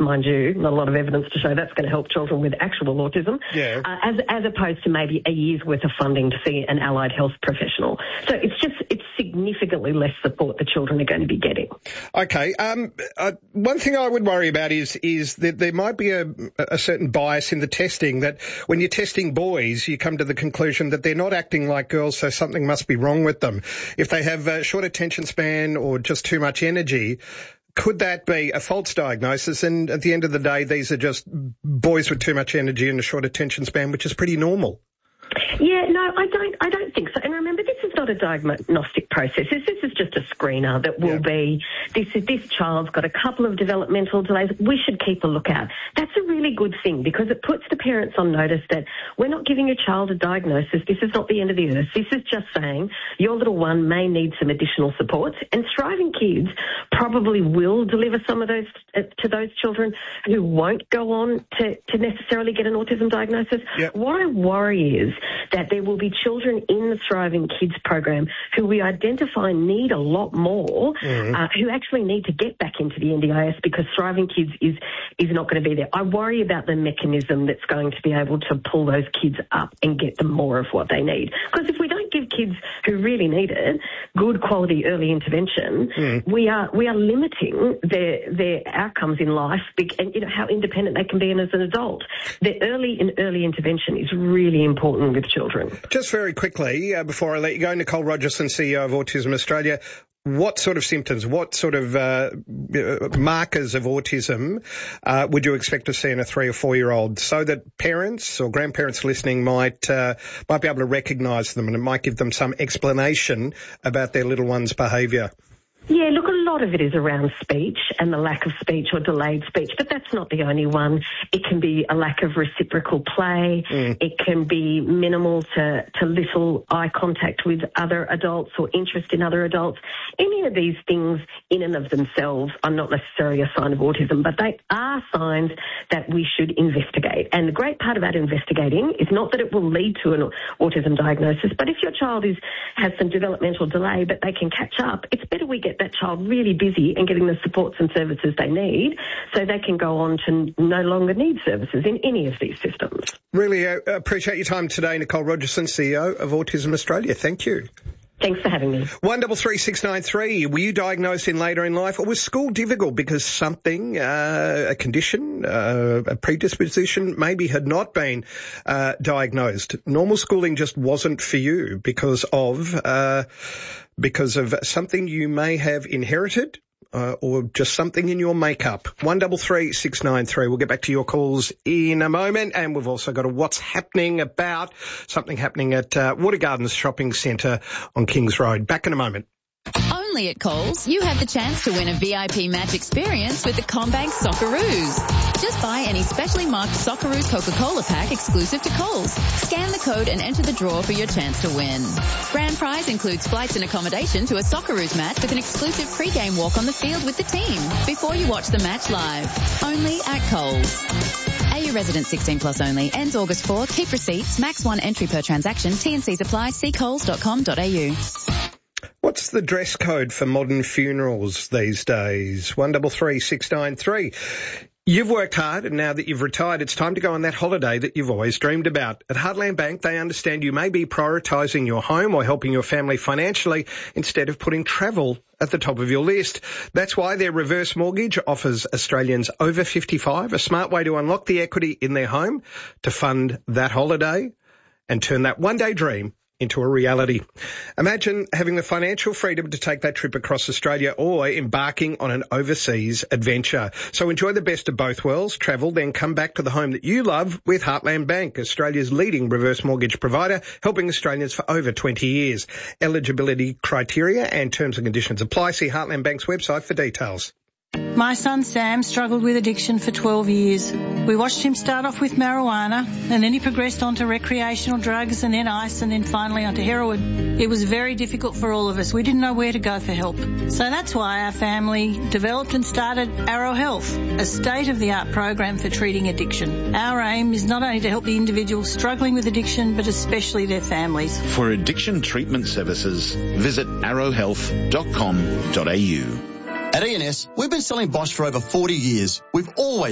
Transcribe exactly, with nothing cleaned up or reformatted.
mind you, not a lot of evidence to show that's going to help children with actual autism, yeah. uh, as, as opposed to maybe a year's worth of funding to see an allied health professional. So it's just, it's significantly less support the children are going to be getting. Okay. Um, uh, one thing I would worry about is, is that there might be a, a certain bias in the testing, that when you're testing boys, you come to the conclusion that they're not acting like girls, so something must be wrong with them. If they have a short attention span or just too much energy, could that be a false diagnosis? And at the end of the day, these are just boys with too much energy and a short attention span, which is pretty normal. Yeah, no, I don't I don't think so. And remember, this is not a diagnostic process. This, this is just a screener that will yeah. be, this this child's got a couple of developmental delays. We should keep a lookout. That's a really good thing, because it puts the parents on notice that we're not giving your child a diagnosis. This is not the end of the earth. This is just saying your little one may need some additional supports. And Thriving Kids probably will deliver some of those uh, to those children who won't go on to, to necessarily get an autism diagnosis. Yep. What I worry is that there will be children in the Thriving Kids program who we identify need a lot more, mm-hmm. uh, who actually need to get back into the N D I S because Thriving Kids is, is not going to be there. I worry about the mechanism that's going to be able to pull those kids up and get them more of what they need. Because if we don't give kids who really need it good quality early intervention, mm. we are we are limiting their their outcomes in life and, you know, how independent they can be as an adult. The early and early intervention is really important with children. Just very quickly, uh, before I let you go, Nicole Rogerson, C E O of Autism Australia, what sort of symptoms, what sort of uh, markers of autism uh, would you expect to see in a three or four-year-old, so that parents or grandparents listening might uh, might be able to recognise them, and it might give them some explanation about their little one's behaviour? Yeah, look, a lot of it is around speech and the lack of speech or delayed speech, but that's not the only one. It can be a lack of reciprocal play. Mm. It can be minimal to, to little eye contact with other adults or interest in other adults. Any of these things in and of themselves are not necessarily a sign of autism, but they are signs that we should investigate. And the great part about investigating is not that it will lead to an autism diagnosis, but if your child is has some developmental delay but they can catch up, it's better we get that child really busy and getting the supports and services they need so they can go on to no longer need services in any of these systems. Really uh, appreciate your time today, Nicole Rogerson, C E O of Autism Australia. Thank you. Thanks for having me. One double three six nine three. Were you diagnosed in later in life, or was school difficult because something, uh, a condition, uh, a predisposition, maybe had not been uh, diagnosed? Normal schooling just wasn't for you because of uh, because of something you may have inherited. Uh, or just something in your makeup. One double three six nine three. We'll get back to your calls in a moment, and we've also got a what's happening about something happening at uh, Water Gardens Shopping Centre on Kings Road. Back in a moment. Only at Coles, you have the chance to win a V I P match experience with the CommBank Socceroos. Just buy any specially marked Socceroos Coca-Cola pack exclusive to Coles. Scan the code and enter the draw for your chance to win. Grand prize includes flights and accommodation to a Socceroos match with an exclusive pre-game walk on the field with the team before you watch the match live. Only at Coles. A U resident sixteen plus only. Ends August fourth. Keep receipts. Max one entry per transaction. T and Cs apply. See coles dot com dot a u. What's the dress code for modern funerals these days? One double three six nine three. You've worked hard, and now that you've retired, it's time to go on that holiday that you've always dreamed about. At Heartland Bank, they understand you may be prioritising your home or helping your family financially instead of putting travel at the top of your list. That's why their reverse mortgage offers Australians over fifty-five a smart way to unlock the equity in their home to fund that holiday and turn that one-day dream into a reality. Imagine having the financial freedom to take that trip across Australia or embarking on an overseas adventure. So enjoy the best of both worlds, travel, then come back to the home that you love with Heartland Bank, Australia's leading reverse mortgage provider, helping Australians for over twenty years. Eligibility criteria and terms and conditions apply. See Heartland Bank's website for details. My son Sam struggled with addiction for twelve years. We watched him start off with marijuana, and then he progressed onto recreational drugs, and then ice, and then finally onto heroin. It was very difficult for all of us. We didn't know where to go for help. So that's why our family developed and started Arrow Health, a state-of-the-art program for treating addiction. Our aim is not only to help the individuals struggling with addiction, but especially their families. For addiction treatment services, visit arrow health dot com dot a u. At E and S, we've been selling Bosch for over forty years. We've always